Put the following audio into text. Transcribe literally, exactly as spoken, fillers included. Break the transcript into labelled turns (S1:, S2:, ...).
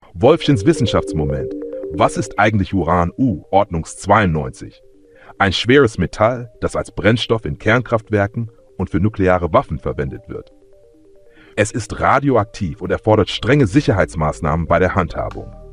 S1: Wolfchens Wissenschaftsmoment. Was ist eigentlich Uran-U, Ordnungszweiundneunzig? Ein schweres Metall, das als Brennstoff in Kernkraftwerken und für nukleare Waffen verwendet wird. Es ist radioaktiv und erfordert strenge Sicherheitsmaßnahmen bei der Handhabung.